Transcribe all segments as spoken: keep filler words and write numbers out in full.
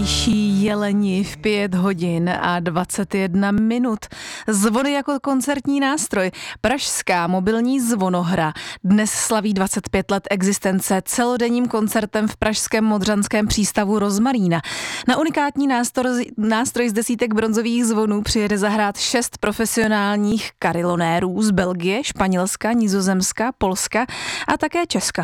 píší jeleni v pět hodin a dvacet jedna minut. Zvony jako koncertní nástroj. Pražská mobilní zvonohra dnes slaví dvacet pět let existence celodenním koncertem v pražském Modřanském přístavu Rozmarína. Na unikátní nástroj, nástroj z desítek bronzových zvonů přijede zahrát šest profesionálních karilonérů z Belgie, Španělska, Nizozemska, Polska a také Česka.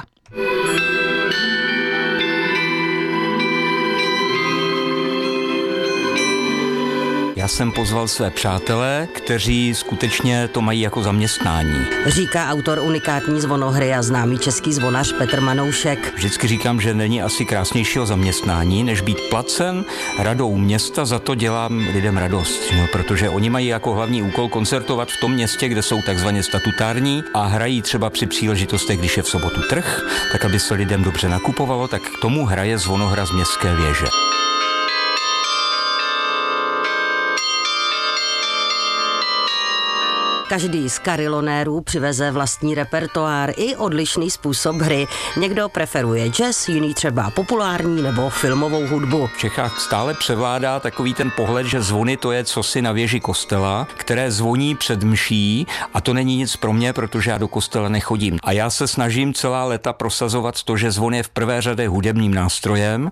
Já jsem pozval své přátelé, kteří skutečně to mají jako zaměstnání. Říká autor unikátní zvonohry a známý český zvonař Petr Manoušek. Vždycky říkám, že není asi krásnějšího zaměstnání, než být placen radou města, za to dělám lidem radost, no, protože oni mají jako hlavní úkol koncertovat v tom městě, kde jsou takzvaně statutární a hrají třeba při příležitostech, když je v sobotu trh, tak aby se lidem dobře nakupovalo, tak k tomu hraje zvonohra z Městské věže. Každý z karilonérů přiveze vlastní repertoár i odlišný způsob hry. Někdo preferuje jazz, jiný třeba populární nebo filmovou hudbu. V Čechách stále převládá takový ten pohled, že zvony to je cosi na věži kostela, které zvoní před mší, a to není nic pro mě, protože já do kostela nechodím. A já se snažím celá léta prosazovat to, že zvon je v prvé řadě hudebním nástrojem.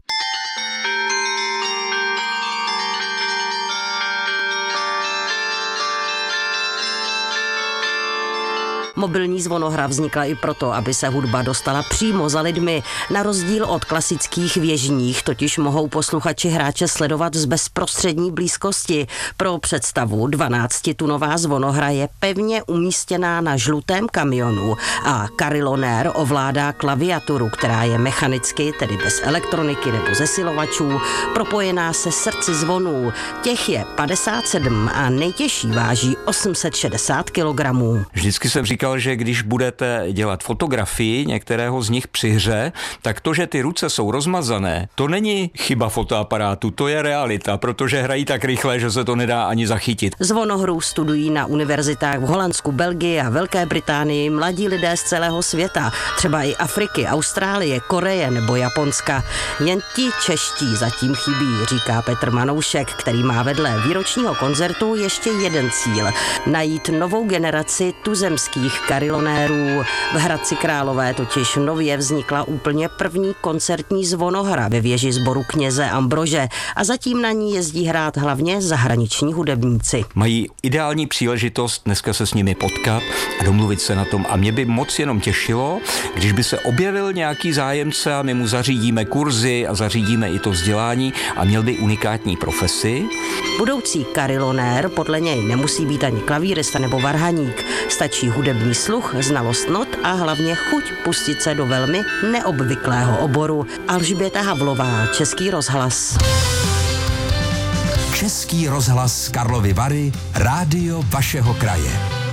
Mobilní zvonohra vznikla i proto, aby se hudba dostala přímo za lidmi. Na rozdíl od klasických věžních totiž mohou posluchači hráče sledovat z bezprostřední blízkosti. Pro představu dvanáctitunová zvonohra je pevně umístěná na žlutém kamionu a karilonér ovládá klaviaturu, která je mechanicky, tedy bez elektroniky nebo zesilovačů, propojená se srdci zvonů. Těch je padesát sedm a nejtěžší váží osm set šedesát kilogramů. Vždycky jsem říkal, že když budete dělat fotografii některého z nich při hře, tak to, že ty ruce jsou rozmazané, to není chyba fotoaparátu, to je realita, protože hrají tak rychle, že se to nedá ani zachytit. Zvonohru studují na univerzitách v Holandsku, Belgii a Velké Británii mladí lidé z celého světa, třeba i Afriky, Austrálie, Koreje nebo Japonska. Jen ti čeští zatím chybí, říká Petr Manoušek, který má vedle výročního koncertu ještě jeden cíl – najít novou generaci tuzemských karilonérů. V Hradci Králové totiž nově vznikla úplně první koncertní zvonohra ve věži sboru kněze Ambrože a zatím na ní jezdí hrát hlavně zahraniční hudebníci. Mají ideální příležitost dneska se s nimi potkat a domluvit se na tom, a mě by moc jenom těšilo, když by se objevil nějaký zájemce a my mu zařídíme kurzy a zařídíme i to vzdělání a měl by unikátní profesi. Budoucí karilonér podle něj nemusí být ani klavírista nebo varhaník, stačí hudební sluch, znalost not a hlavně chuť pustit se do velmi neobvyklého oboru. Alžběta Havlová, Český rozhlas. Český rozhlas Karlovy Vary, rádio vašeho kraje.